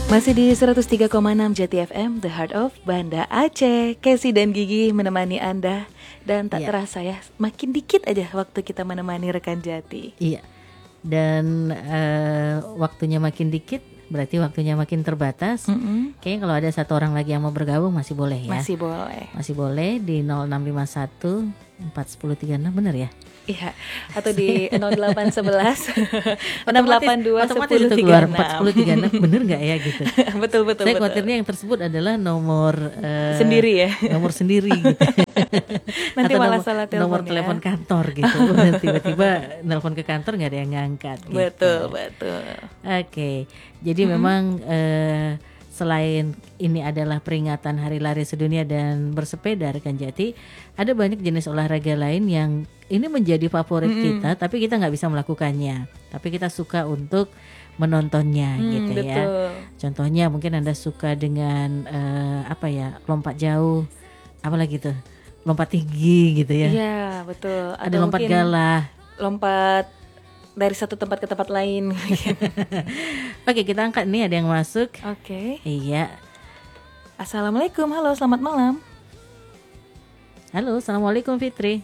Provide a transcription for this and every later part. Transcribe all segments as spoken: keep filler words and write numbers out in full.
Masih di seratus tiga koma enam Jati F M, The Heart of Banda Aceh. Casey dan Gigi menemani Anda. Dan tak Iya. terasa ya, makin dikit aja waktu kita menemani rekan Jati. Iya. Dan uh, waktunya makin dikit, berarti waktunya makin terbatas. Mm-mm. Kayaknya kalau ada satu orang lagi yang mau bergabung masih boleh ya. Masih boleh. Masih boleh di nol enam lima satu empat nol tiga enam, benar ya? Iya, atau di nol delapan satu satu enam delapan dua otomatis sepuluh itu tiga keluar empat nol tiga enam, bener nggak ya gitu? Betul betul. Saya betul. khawatirnya yang tersebut adalah nomor uh, Sendiri ya. Nomor sendiri gitu. Nanti Atau malah nomor, salah telepon nomor ya. telepon kantor gitu. Dan tiba-tiba nelpon ke kantor nggak ada yang ngangkat. Gitu. Betul betul. Oke, jadi Mm-mm. memang uh, selain ini adalah peringatan Hari Lari Sedunia dan bersepeda rekan Jati, ada banyak jenis olahraga lain yang ini menjadi favorit Mm-mm. kita, tapi kita nggak bisa melakukannya. Tapi kita suka untuk menontonnya Hmm, gitu ya. betul. Contohnya mungkin Anda suka dengan uh, apa ya, lompat jauh, apalagi tuh, lompat tinggi gitu ya. Iya betul. Ada lompat galah. Lompat dari satu tempat ke tempat lain. Oke, kita angkat nih, ada yang masuk. Oke. Iya. Assalamualaikum, halo, selamat malam. Halo, assalamualaikum Fitri.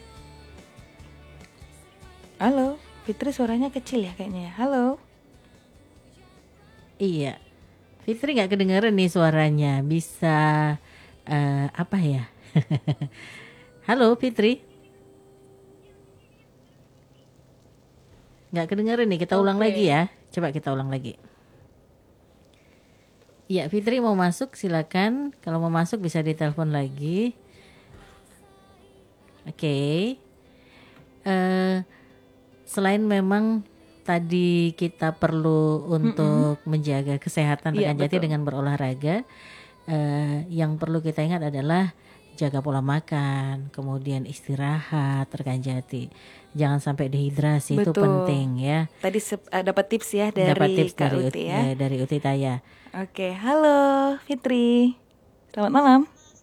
Halo, Fitri suaranya kecil ya kayaknya ya. Halo. Iya, Fitri nggak kedengeran nih suaranya. Bisa uh, apa ya? Halo Fitri. Nggak kedengeran nih, kita ulang Oke. lagi ya. Coba kita ulang lagi. Iya, Fitri mau masuk silakan. Kalau mau masuk bisa ditelepon lagi. Oke. Uh, selain memang tadi kita perlu untuk Mm-mm. menjaga kesehatan rekan Iya, Jati betul. dengan berolahraga, uh, yang perlu kita ingat adalah jaga pola makan, kemudian istirahat rekan Jati. Jangan sampai dehidrasi, itu Betul. penting ya. Tadi sep- uh, dapat tips ya dari Dapat tips Kak dari Uti Ut- ya. ya, dari Uti Taya. Oke, halo Fitri. Selamat malam.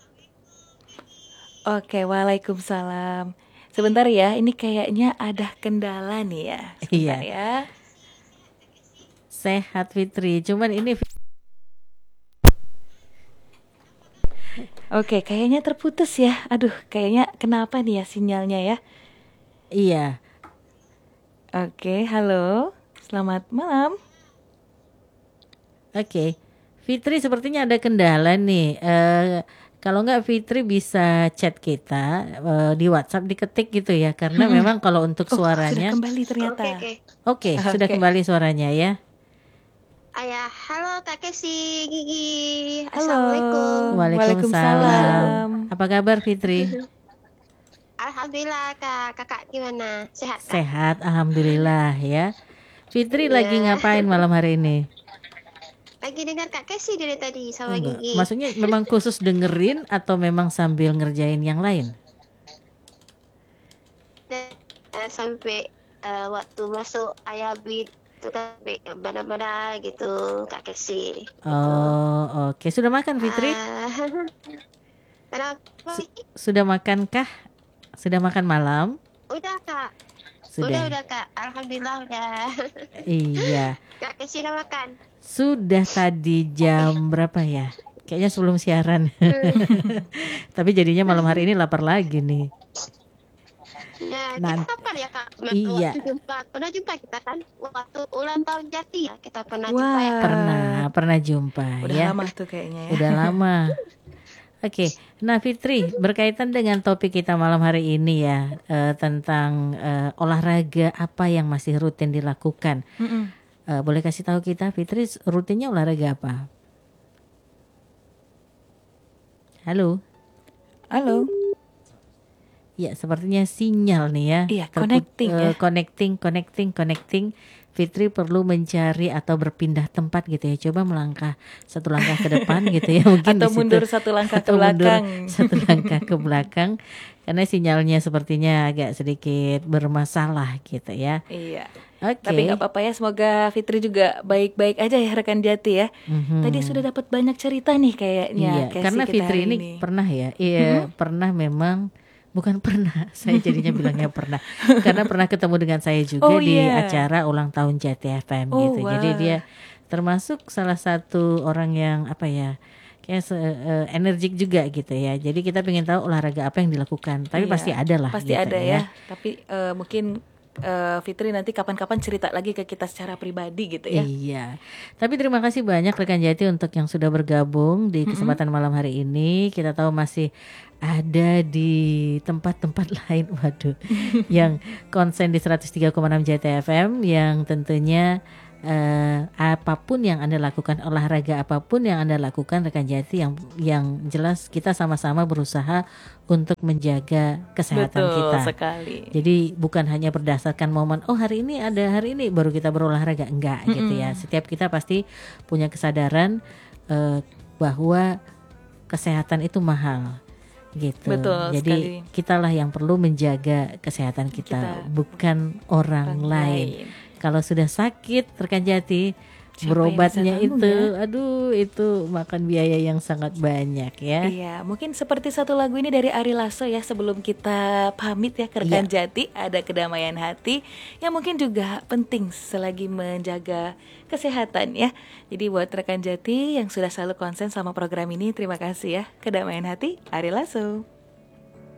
Oke, waalaikumsalam. Sebentar ya, ini kayaknya ada kendala nih ya. Sebentar Iya. ya. Sehat Fitri, cuman ini Oke, kayaknya terputus ya. Aduh, kayaknya kenapa nih ya sinyalnya ya? iya. Oke, halo. Selamat malam. Oke, Fitri sepertinya ada kendala nih. Eh, kalau nggak Fitri bisa chat kita eh, di WhatsApp, diketik gitu ya. Karena Mm-mm. memang kalau untuk Oh, sudah suaranya, kembali ternyata. Oke, oke. oke, sudah Oke. kembali suaranya ya. Ayah, halo Kak Kesi, Gigi. Halo. Assalamualaikum. Waalaikumsalam. Apa kabar Fitri? Alhamdulillah Kak, kakak gimana? Sehat Kak? Sehat, alhamdulillah ya. Fitri Iya. lagi ngapain malam hari ini? Lagi dengar Kak Kesi dari tadi sama Enggak. Gigi. Maksudnya memang khusus dengerin atau memang sambil ngerjain yang lain? Dan, eh, sampai eh, waktu masuk ayah bid itu kan bana-bana gitu Kak Kesi. Oh, oke. Sudah makan Fitri? Ah, kenapa? Sudah makankah? Sudah makan malam? Udah Kak. Sudah. Udah udah Kak. Alhamdulillah udah. Iya. Kak Kesi udah makan. Sudah tadi jam berapa ya? Kayaknya sebelum siaran. Tapi jadinya malam hari ini lapar lagi nih. Ya, Nan- kita kapan ya Kak? Iya. Waktu jumpa, pernah jumpa kita kan waktu ulang tahun Jati ya, kita pernah jumpa ya. Wah. Pernah, pernah jumpa Udah ya. lama tuh kayaknya ya. Udah lama. Oke, nah Fitri, berkaitan dengan topik kita malam hari ini ya, eh, tentang eh, olahraga apa yang masih rutin dilakukan. Mm-mm. Eh, boleh kasih tahu kita, Fitri, rutinnya olahraga apa? Halo? Halo. Ya, sepertinya sinyal nih ya. Iya, Terput- connecting eh, ya. Connecting, connecting, connecting. Fitri perlu mencari atau berpindah tempat gitu ya. Coba melangkah satu langkah ke depan gitu ya. Mungkin Atau di situ. mundur satu langkah ke Atau mundur belakang. satu langkah ke belakang. Karena sinyalnya sepertinya agak sedikit bermasalah gitu ya. Iya. Oke. Tapi nggak apa-apa ya. Semoga Fitri juga baik-baik aja ya rekan Jati ya. Mhm. Tadi sudah dapat banyak cerita nih kayaknya. Iya, Casey, karena kita Fitri hari ini pernah ya. Iya, pernah memang. Bukan pernah, saya jadinya bilangnya pernah. Karena pernah ketemu dengan saya juga Oh, di iya. acara ulang tahun Jati F M Oh, gitu. wah. Jadi dia termasuk salah satu orang yang apa ya, kayak se- eh, energik juga gitu ya. Jadi kita pengen tahu olahraga apa yang dilakukan. Tapi Iya, pasti ada lah pasti gitu ada ya. ya. Tapi eh, mungkin eh, Fitri nanti kapan-kapan cerita lagi ke kita secara pribadi gitu ya. Iya. Tapi terima kasih banyak rekan Jati untuk yang sudah bergabung di kesempatan malam hari ini. Kita tahu masih ada di tempat-tempat lain, waduh, yang konsen di seratus tiga koma enam J T F M, yang tentunya eh, apapun yang Anda lakukan, olahraga apapun yang Anda lakukan rekan Jati, yang yang jelas kita sama-sama berusaha untuk menjaga kesehatan Betul kita. sekali. Jadi bukan hanya berdasarkan momen, oh hari ini ada hari ini baru kita berolahraga, enggak gitu ya. Setiap kita pasti punya kesadaran eh, bahwa kesehatan itu mahal gitu. Betul Jadi sekali. kitalah yang perlu menjaga kesehatan kita, Kita, bukan orang, orang lain. lain. Kalau sudah sakit rekan Jati, Siapa berobatnya yang bisa itu, tanggung aduh itu makan biaya yang sangat banyak ya. Iya, mungkin seperti satu lagu ini dari Ari Lasso ya, sebelum kita pamit ya ke rekan Iya. Jati, ada Kedamaian Hati yang mungkin juga penting selagi menjaga kesehatan ya. Jadi buat rekan Jati yang sudah selalu konsen sama program ini, terima kasih ya. Kedamaian Hati, Ari Lasso.